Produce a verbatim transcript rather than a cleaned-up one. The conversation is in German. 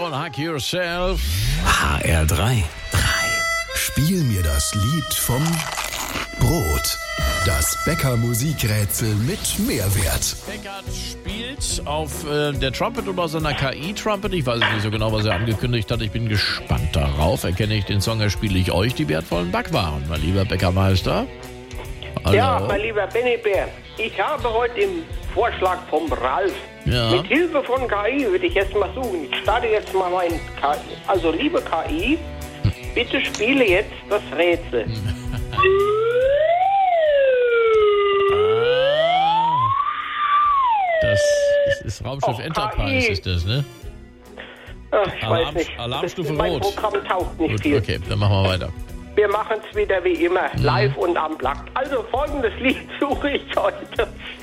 und Hack Yourself. H R drei. Spiel mir das Lied vom Brot. Das Bäcker-Musikrätsel mit Mehrwert. Beckert spielt auf äh, der Trumpet oder seiner K I-Trumpet. Ich weiß nicht so genau, was er angekündigt hat. Ich bin gespannt darauf. Erkenne ich den Song, erspiele ich euch die wertvollen Backwaren. Mein lieber Bäckermeister. Hallo. Ja, mein lieber Benny Bär. Ich habe heute den Vorschlag vom Ralf. Ja. Mit Hilfe von K I würde ich jetzt mal suchen. Ich starte jetzt mal mein K I. Also, liebe K I, bitte spiele jetzt das Rätsel. Das, das ist Raumschiff Oh, Enterprise, K I. ist das, ne? Ach, ich Alarm- weiß nicht. Alarmstufe Das- mein Rot. Programm taucht nicht Gut, viel. okay, dann machen wir weiter. Wir machen es wieder wie immer, live und am Blatt. Also folgendes Lied suche ich heute.